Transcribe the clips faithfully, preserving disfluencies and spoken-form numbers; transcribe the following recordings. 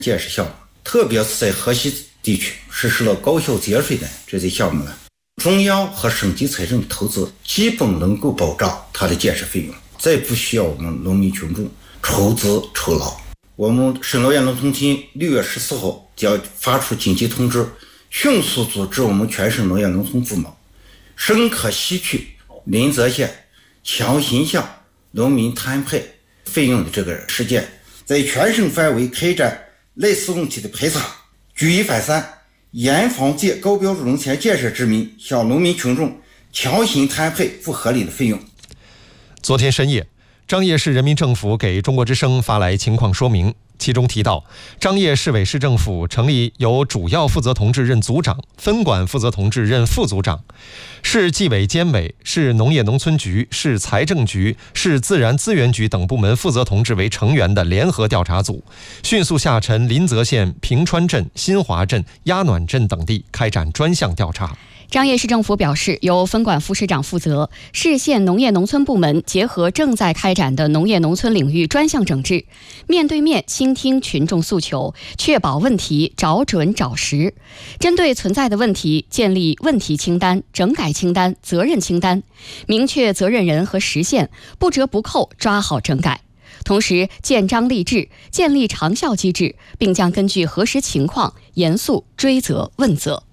建设项目，特别是在河西地区实施了高效节税的这些项目呢，中央和省级财政投资基本能够保障它的建设费用，再不需要我们农民群众筹资筹劳。我们省农业农村厅六月十四号将发出紧急通知，迅速组织我们全省农业农村部门，深刻吸取临泽县强行向农民摊配费用的这个事件，在全省范围开展类似问题的排查，举一反三，严防借高标准农田建设之名向农民群众强行摊配不合理的费用。 昨天深夜，张掖市人民政府给中国之声发来情况说明，其中提到，张掖市委市政府成立由主要负责同志任组长，分管负责同志任副组长，市纪委监委、市农业农村局、市财政局、市自然资源局等部门负责同志为成员的联合调查组，迅速下沉临泽县平川镇、新华镇、鸭暖镇等地，开展专项调查。 张掖市政府表示，由分管副市长负责，市县农业农村部门结合正在开展的农业农村领域专项整治，面对面倾听群众诉求，确保问题找准找实。针对存在的问题，建立问题清单、整改清单、责任清单，明确责任人和时限，不折不扣抓好整改。同时建章立制，建立长效机制，并将根据核实情况严肃追责问责。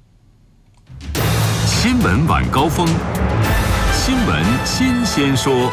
新闻晚高峰，新闻新鲜说。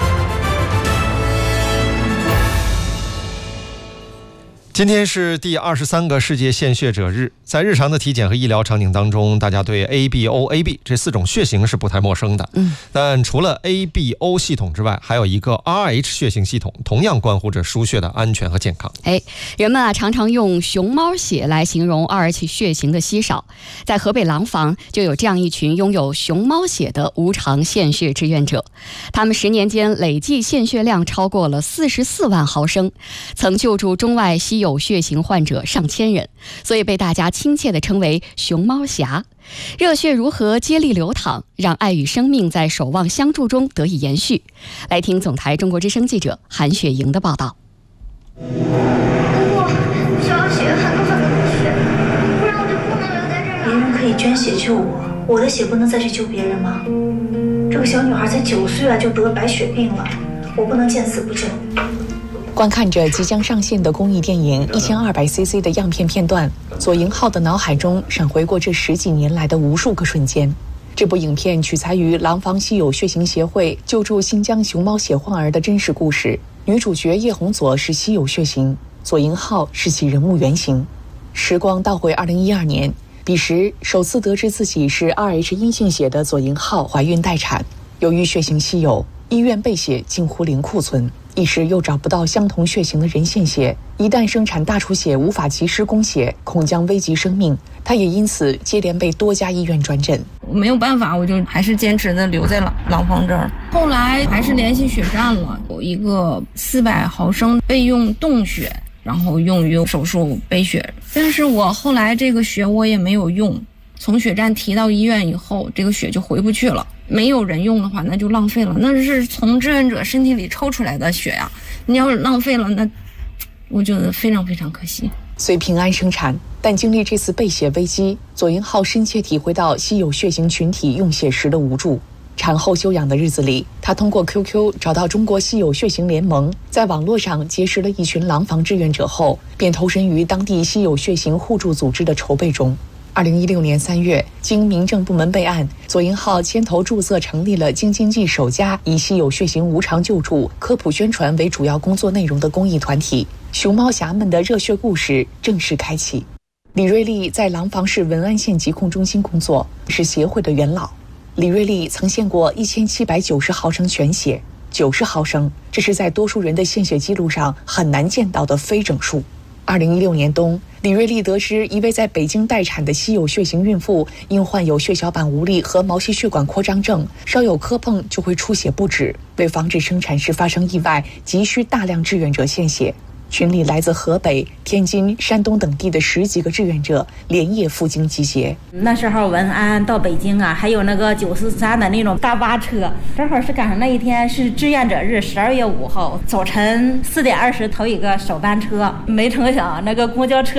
今天是第二十三个世界献血者日，在日常的体检和医疗场景当中，大家对 A B O A B 这四种血型是不太陌生的。嗯，但除了 A B O 系统之外，还有一个 R H 血型系统，同样关乎着输血的安全和健康。 哎，人们啊常常用熊猫血来形容 R H 血型的稀少，在河北廊坊就有这样一群拥有熊猫血的无偿献血志愿者，他们十年间累计献血量超过了四十四万毫升，曾救助中外稀有血型患者上千人，所以被大家亲切地称为熊猫侠。热血如河，接力流淌，让爱与生命在守望相助中得以延续。来听总台中国之声记者韩雪莹的报道。 不过需要血很多很多的血，不然我就不能留在这儿了。别人可以捐血救我，我的血不能再去救别人吗？这个小女孩才九岁啊，就得白血病了，我不能见死不救。 观看着即将上线的公益电影一千二百 C C 的样片片段，左营浩的脑海中闪回过这十几年来的无数个瞬间。这部影片取材于廊坊稀有血型协会救助新疆熊猫血患儿的真实故事，女主角叶红佐是稀有血型，左营浩是其人物原型。时光倒回二零一二年，彼时首次得知自己是 R H 阴性血的左营浩怀孕待产，由于血型稀有，医院备血近乎零库存，一时又找不到相同血型的人献血，一旦生产大出血无法及时供血，恐将危及生命。他也因此接连被多家医院转诊。 没有办法，我就还是坚持的留在了廊坊这儿。后来还是联系血站了，有一个四百毫升备用冻血，然后用于手术备血。但是我后来这个血我也没有用，从血站提到医院以后，这个血就回不去了。没有人用的话，那就浪费了，那是从志愿者身体里抽出来的血呀、啊，你要是浪费了，那我觉得非常非常可惜。 虽平安生产，但经历这次备血危机，左营浩深切体会到稀有血型群体用血时的无助。产后休养的日子里，他通过 Q Q 找到中国稀有血型联盟，在网络上结识了一群廊坊志愿者后，便投身于当地稀有血型互助组织的筹备中。二零一六年三月，经民政部门备案，左营浩牵头注册成立了京津冀首家以稀有血型无偿救助、科普宣传为主要工作内容的公益团体“熊猫侠们的热血故事”正式开启。李瑞丽在廊坊市文安县疾控中心工作，是协会的元老。李瑞丽曾献过一千七百九十毫升全血，九十毫升，这是在多数人的献血记录上很难见到的非整数。二零一六年冬，李瑞丽得知一位在北京待产的稀有血型孕妇因患有血小板无力和毛细血管扩张症，稍有磕碰就会出血不止，为防止生产时发生意外，急需大量志愿者献血。 群里来自河北、天津、山东等地的十几个志愿者连夜赴京集结。 那时候文安到北京啊，还有那个九四三的那种大巴车，正好是赶上那一天是志愿者日，十二月五号早晨四点二十头一个首班车，没成想那个公交车